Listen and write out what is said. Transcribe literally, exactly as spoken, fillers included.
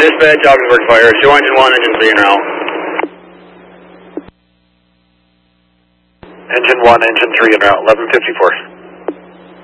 Dispatch, Augsburg Fire, show engine one, engine three en route. Engine one, engine three en route, eleven fifty-four.